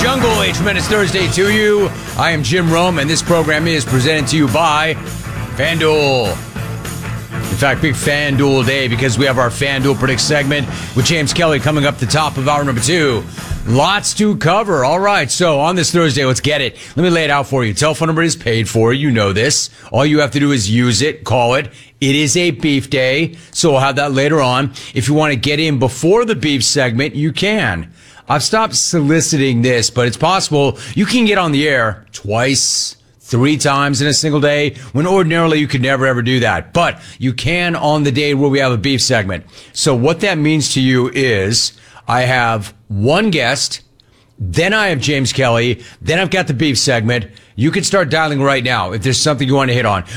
jungle. A tremendous Thursday to you. I am Jim Rome, and this program is presented to you by FanDuel. In fact, big FanDuel day because we have our FanDuel Predict segment with James Kelly coming up the top of hour number 2. Lots to cover. All right, so on this Thursday, let's get it. Let me lay it out for you. Telephone number is paid for. You know this. All you have to do is use it, call it. It is a beef day, so we'll have that later on. If you want to get in before the beef segment, you can. I've stopped soliciting this, but it's possible you can get on the air twice, 3 times in a single day, when ordinarily you could never ever do that. But you can on the day where we have a beef segment. So what that means to you is I have one guest, then I have James Kelly, then I've got the beef segment. You can start dialing right now if there's something you want to hit on.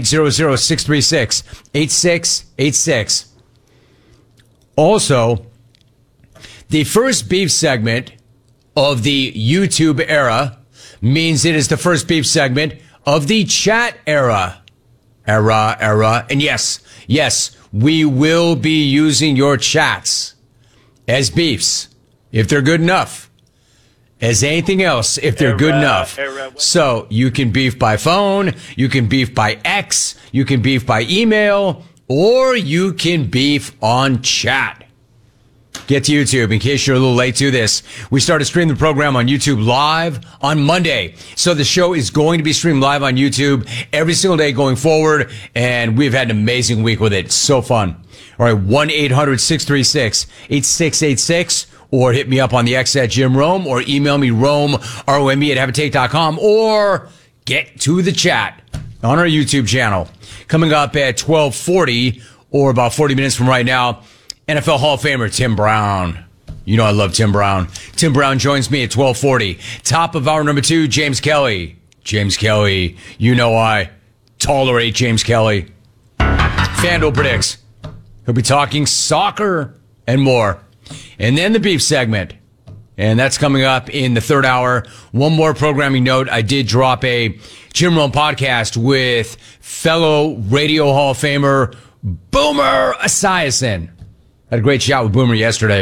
1-800-636-8686. Also, the first beef segment of the YouTube era means it is the first beef segment of the chat era. And yes, we will be using your chats as beefs, if they're good enough. As anything else, if they're good enough. So you can beef by phone, you can beef by X, you can beef by email, or you can beef on chat. Get to YouTube in case you're a little late to this. We started streaming the program on YouTube live on Monday. So the show is going to be streamed live on YouTube every single day going forward. And we've had an amazing week with it. It's so fun. All right, 1-800-636-8686. Or hit me up on the X at Jim Rome. Or email me Rome, R-O-M-E at habitate.com. Or get to the chat on our YouTube channel. Coming up at 12:40 or about 40 minutes from right now, NFL Hall of Famer Tim Brown. You know I love Tim Brown. Tim Brown joins me at 12:40. Top of hour number 2, James Kelly. James Kelly, you know I tolerate James Kelly. FanDuel predicts he'll be talking soccer and more. And then the beef segment. And that's coming up in the third hour. One more programming note. I did drop a Jim Rome podcast with fellow Radio Hall of Famer Boomer Esiason. Had a great chat with Boomer yesterday.